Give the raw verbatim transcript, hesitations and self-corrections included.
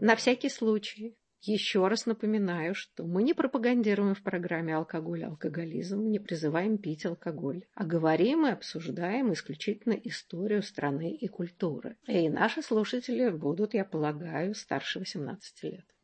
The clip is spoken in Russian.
На всякий случай еще раз напоминаю, что мы не пропагандируем в программе «Алкоголь и алкоголизм», не призываем пить алкоголь, а говорим и обсуждаем исключительно историю страны и культуры. И наши слушатели будут, я полагаю, старше восемнадцати лет.